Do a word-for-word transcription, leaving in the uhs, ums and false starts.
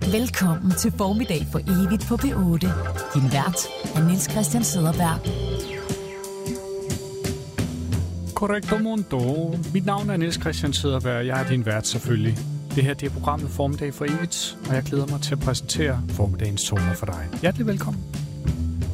Velkommen til Formiddag for evigt på P otte. Din vært er Niels Christian Cederberg. Correcto mundo. Mit navn er Niels Christian Cederberg. Jeg er din vært selvfølgelig. Det her det er programmet Formiddag for evigt, og jeg glæder mig til at præsentere formiddagens toner for dig. Hjertelig velkommen.